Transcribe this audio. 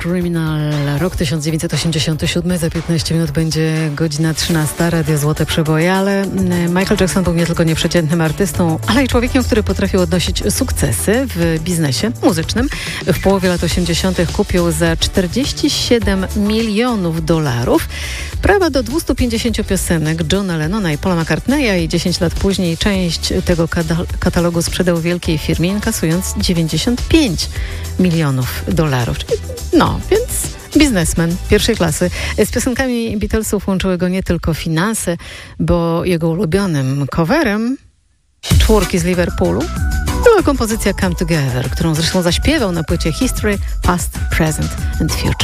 Criminal, rok 1987, za 15 minut będzie godzina 13, Radio Złote Przeboje, ale Michael Jackson był nie tylko nieprzeciętnym artystą, ale i człowiekiem, który potrafił odnosić sukcesy w biznesie muzycznym. W połowie lat 80. kupił za $47 milionów prawa do 250 piosenek Johna Lennona i Paula McCartneya i 10 lat później część tego katalogu sprzedał wielkiej firmie, inkasując $95 milionów. Więc biznesmen pierwszej klasy. Z piosenkami Beatlesów łączyły go nie tylko finanse, bo jego ulubionym coverem czwórki z Liverpoolu była kompozycja Come Together, którą zresztą zaśpiewał na płycie History, Past, Present and Future.